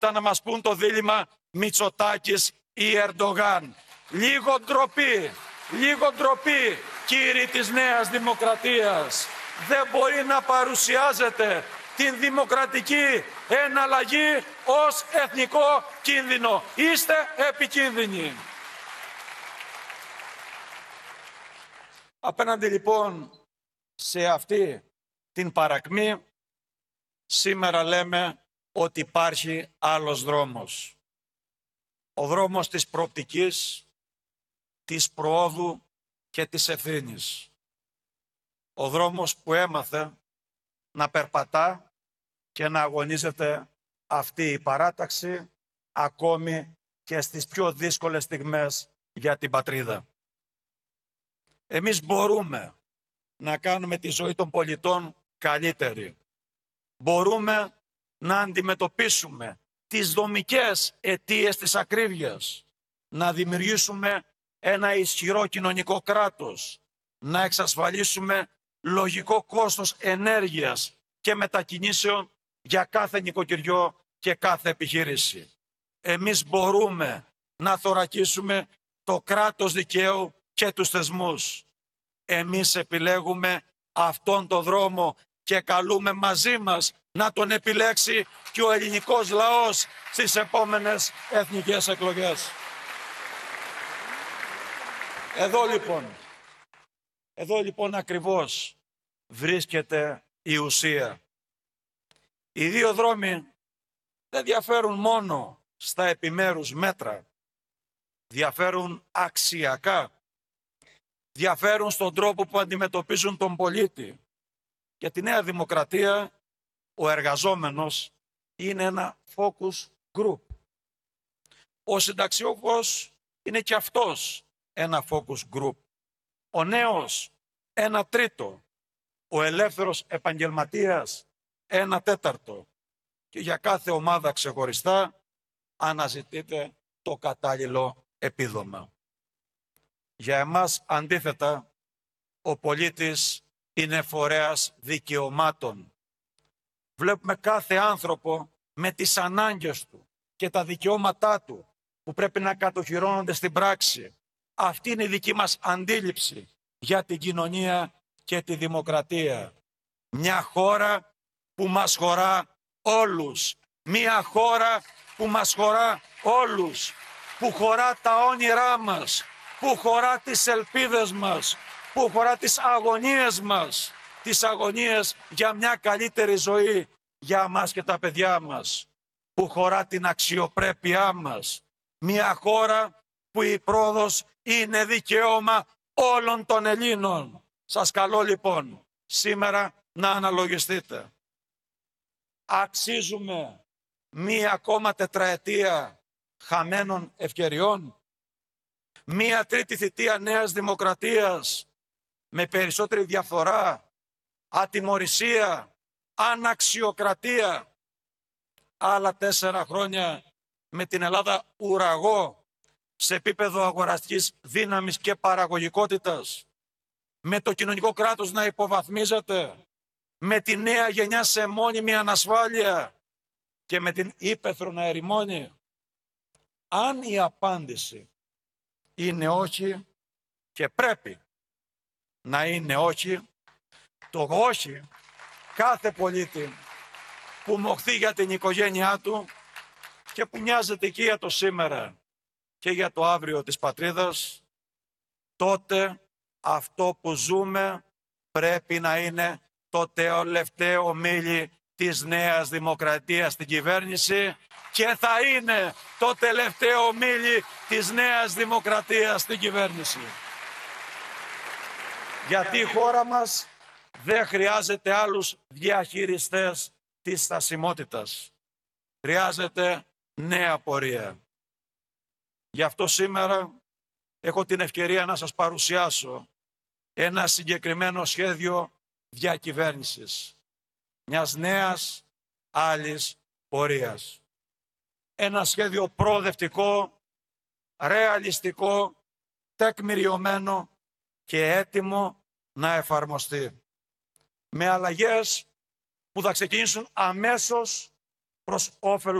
να μας πούν το δίλημμα Μητσοτάκης ή Ερντογάν. Λίγο ντροπή, κύριοι της Νέας Δημοκρατίας. Δεν μπορεί να παρουσιάζετε την δημοκρατική εναλλαγή ως εθνικό κίνδυνο. Είστε επικίνδυνοι. Απέναντι λοιπόν σε αυτή την παρακμή, σήμερα λέμε ότι υπάρχει άλλος δρόμος. Ο δρόμος της προοπτικής, της προόδου και της ευθύνης. Ο δρόμος που έμαθε να περπατά και να αγωνίζεται αυτή η παράταξη ακόμη και στις πιο δύσκολες στιγμές για την πατρίδα. Εμείς μπορούμε να κάνουμε τη ζωή των πολιτών καλύτερη. Μπορούμε να αντιμετωπίσουμε τις δομικές αιτίες της ακρίβειας, να δημιουργήσουμε ένα ισχυρό κοινωνικό κράτος, να εξασφαλίσουμε λογικό κόστος ενέργειας και μετακινήσεων για κάθε νοικοκυριό και κάθε επιχείρηση. Εμείς μπορούμε να θωρακίσουμε το κράτος δικαίου και τους θεσμούς. Εμείς επιλέγουμε αυτόν τον δρόμο και καλούμε μαζί μας να τον επιλέξει και ο ελληνικός λαός στις επόμενες εθνικές εκλογές. Εδώ λοιπόν ακριβώς βρίσκεται η ουσία. Οι δύο δρόμοι δεν διαφέρουν μόνο στα επιμέρους μέτρα. Διαφέρουν αξιακά. Διαφέρουν στον τρόπο που αντιμετωπίζουν τον πολίτη. Για τη Νέα Δημοκρατία ο εργαζόμενος είναι ένα focus group. Ο συνταξιούχος είναι και αυτός ένα focus group. Ο νέος ένα τρίτο. Ο ελεύθερος επαγγελματίας ένα τέταρτο. Και για κάθε ομάδα ξεχωριστά αναζητείται το κατάλληλο επίδομα. Για εμάς αντίθετα, ο πολίτης είναι φορέας δικαιωμάτων. Βλέπουμε κάθε άνθρωπο με τις ανάγκες του και τα δικαιώματά του που πρέπει να κατοχυρώνονται στην πράξη. Αυτή είναι η δική μας αντίληψη για την κοινωνία και τη δημοκρατία. Μια χώρα που μας χωρά όλους. Μια χώρα που μας χωρά όλους. Που χωρά τα όνειρά μας. Που χωρά τις ελπίδες μας. Που χωρά τις αγωνίες μας. Τις αγωνίες για μια καλύτερη ζωή για μας και τα παιδιά μας. Που χωρά την αξιοπρέπειά μας. Μια χώρα που η πρόοδος είναι δικαίωμα όλων των Ελλήνων. Σας καλώ λοιπόν σήμερα να αναλογιστείτε. Αξίζουμε μία ακόμα τετραετία χαμένων ευκαιριών. Μία τρίτη θητεία Νέας Δημοκρατίας με περισσότερη διαφθορά, ατιμωρησία, αναξιοκρατία. Άλλα 4 χρόνια με την Ελλάδα ουραγό σε επίπεδο αγοραστικής δύναμης και παραγωγικότητας. Με το κοινωνικό κράτος να υποβαθμίζεται. Με τη νέα γενιά σε μόνιμη ανασφάλεια και με την ύπαιθρο να ερημώνει. Αν η απάντηση είναι όχι και πρέπει να είναι όχι, το όχι κάθε πολίτη που μοχθεί για την οικογένειά του και που νοιάζεται και για το σήμερα και για το αύριο της πατρίδας, τότε αυτό που ζούμε πρέπει να είναι το τελευταίο μίλι της Νέας Δημοκρατίας στην κυβέρνηση και θα είναι το τελευταίο μίλι της Νέας Δημοκρατίας στην κυβέρνηση. Γιατί η χώρα μας δεν χρειάζεται άλλους διαχειριστές της στασιμότητας. Χρειάζεται νέα πορεία. Γι' αυτό σήμερα έχω την ευκαιρία να σας παρουσιάσω ένα συγκεκριμένο σχέδιο διακυβέρνησης. Μιας νέας άλλης πορείας. Ένα σχέδιο προοδευτικό, ρεαλιστικό, τεκμηριωμένο και έτοιμο να εφαρμοστεί. Με αλλαγές που θα ξεκινήσουν αμέσως προς όφελος